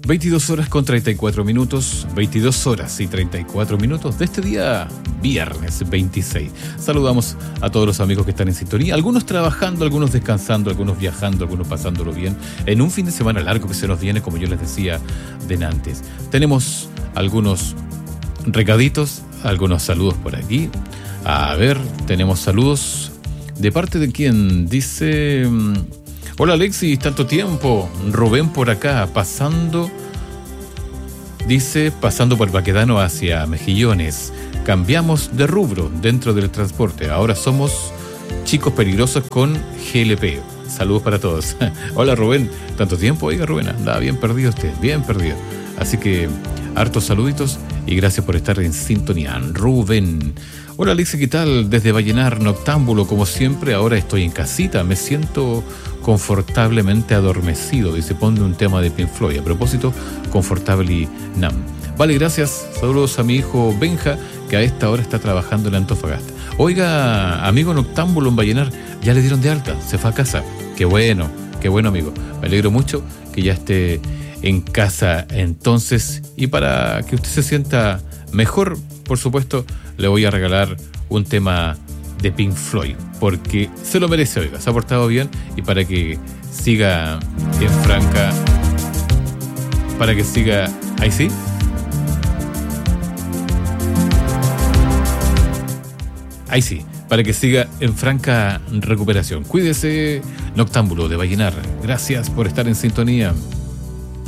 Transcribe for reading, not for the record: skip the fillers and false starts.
22 horas con 34 minutos, 22 horas y 34 minutos de este día viernes 26. Saludamos a todos los amigos que están en sintonía, algunos trabajando, algunos descansando, algunos viajando, algunos pasándolo bien, en un fin de semana largo que se nos viene, como yo les decía de antes. Tenemos algunos recaditos, algunos saludos por aquí. A ver, tenemos saludos de parte de quien dice... Hola Alexis, tanto tiempo. Rubén por acá, pasando por Baquedano hacia Mejillones. Cambiamos de rubro dentro del transporte. Ahora somos chicos peligrosos con GLP. Saludos para todos. Hola Rubén, tanto tiempo. Oiga Rubén, andaba bien perdido usted, bien perdido. Así que hartos saluditos y gracias por estar en sintonía. Rubén. Hola Alexis, ¿qué tal? Desde Vallenar, noctámbulo como siempre. Ahora estoy en casita, me siento confortablemente adormecido. Dice, ponme un tema de Pink Floyd. A propósito, Comfortably Numb. Vale, gracias. Saludos a mi hijo Benja, que a esta hora está trabajando en Antofagasta. Oiga, amigo noctámbulo en Vallenar, ya le dieron de alta, se fue a casa. Qué bueno amigo. Me alegro mucho que ya esté en casa entonces. Y para que usted se sienta mejor, por supuesto, le voy a regalar un tema de Pink Floyd, porque se lo merece, oiga, se ha portado bien, y para que siga en franca, para que siga, ahí sí, para que siga en franca recuperación. Cuídese, noctámbulo de Vallenar. Gracias por estar en sintonía.